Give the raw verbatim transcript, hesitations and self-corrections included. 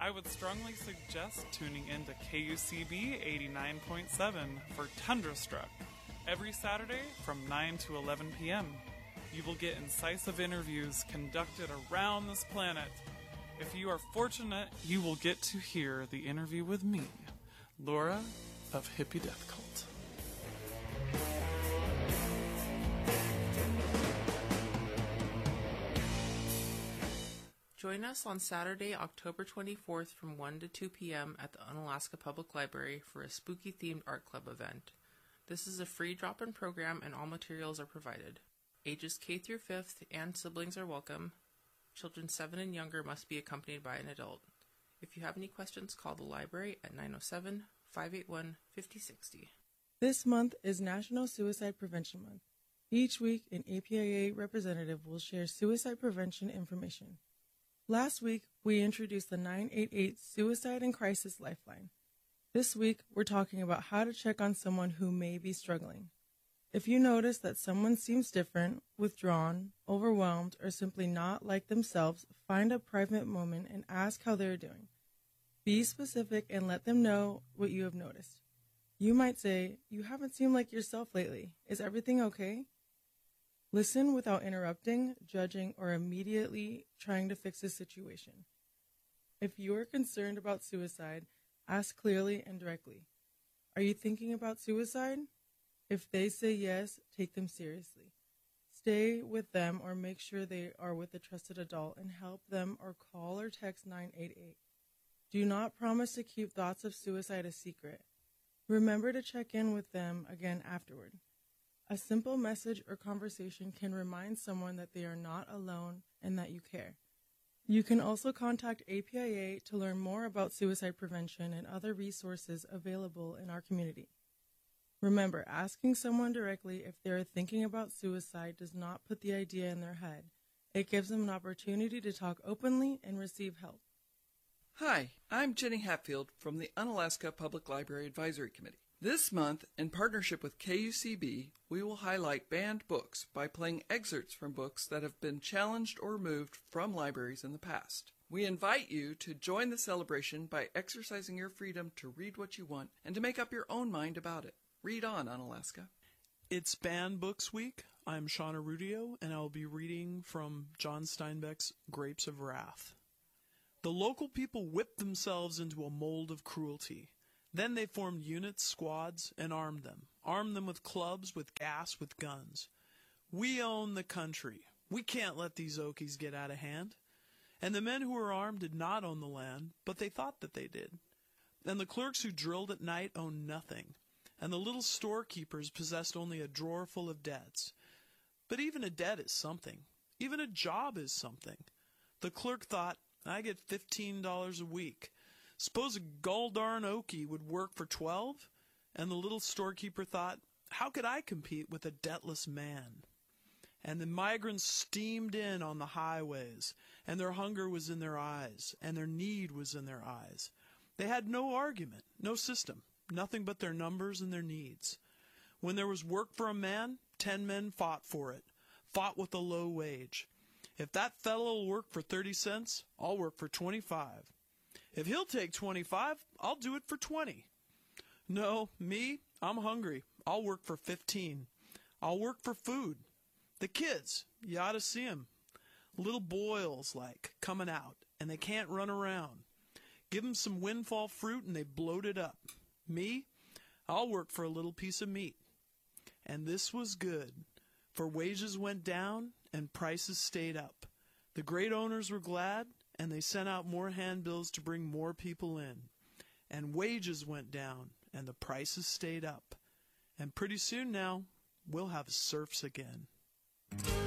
I would strongly suggest tuning in to K U C B eighty-nine point seven for Tundrastruck every Saturday from nine to eleven p.m. You will get incisive interviews conducted around this planet. If you are fortunate, you will get to hear the interview with me, Laura of Hippie Death Cult. Join us on Saturday, October twenty-fourth from one to two p.m. at the Unalaska Public Library for a spooky-themed art club event. This is a free drop-in program and all materials are provided. Ages K through fifth and siblings are welcome. Children seven and younger must be accompanied by an adult. If you have any questions, call the library at nine oh seven, five eight one, five oh six oh. This month is National Suicide Prevention Month. Each week, an A P I A representative will share suicide prevention information. Last week, we introduced the nine eight eight Suicide and Crisis Lifeline. This week, we're talking about how to check on someone who may be struggling. If you notice that someone seems different, withdrawn, overwhelmed, or simply not like themselves, find a private moment and ask how they're doing. Be specific and let them know what you have noticed. You might say, "You haven't seemed like yourself lately. Is everything okay?" Listen without interrupting, judging, or immediately trying to fix the situation. If you are concerned about suicide, ask clearly and directly. Are you thinking about suicide? If they say yes, take them seriously. Stay with them or make sure they are with a trusted adult and help them or call or text nine eight eight. Do not promise to keep thoughts of suicide a secret. Remember to check in with them again afterward. A simple message or conversation can remind someone that they are not alone and that you care. You can also contact A P I A to learn more about suicide prevention and other resources available in our community. Remember, asking someone directly if they are thinking about suicide does not put the idea in their head. It gives them an opportunity to talk openly and receive help. Hi, I'm Jenny Hatfield from the Unalaska Public Library Advisory Committee. This month, in partnership with K U C B, we will highlight banned books by playing excerpts from books that have been challenged or removed from libraries in the past. We invite you to join the celebration by exercising your freedom to read what you want and to make up your own mind about it. Read on, Unalaska. It's Banned Books Week. I'm Shauna Rudio, and I'll be reading from John Steinbeck's Grapes of Wrath. The local people whipped themselves into a mold of cruelty. Then they formed units, squads, and armed them. Armed them with clubs, with gas, with guns. We own the country. We can't let these Okies get out of hand. And the men who were armed did not own the land, but they thought that they did. And the clerks who drilled at night owned nothing. And the little storekeepers possessed only a drawer full of debts. But even a debt is something. Even a job is something. The clerk thought, I get fifteen dollars a week. Suppose a goldarn Okie would work for twelve? And the little storekeeper thought, how could I compete with a debtless man? And the migrants steamed in on the highways, and their hunger was in their eyes, and their need was in their eyes. They had no argument, no system. Nothing but their numbers and their needs. When there was work for a man, ten men fought for it, fought with a low wage. If that fellow will work for thirty cents, I'll work for twenty-five. If he'll take twenty-five, I'll do it for twenty. No, me, I'm hungry. I'll work for fifteen. I'll work for food. The kids, you ought to see 'em. Little boils, like, coming out, and they can't run around. Give 'em some windfall fruit and they bloat it up. Me, I'll work for a little piece of meat. And this was good, for wages went down and prices stayed up. The great owners were glad, and they sent out more handbills to bring more people in. And wages went down, and the prices stayed up. And pretty soon now, we'll have serfs again.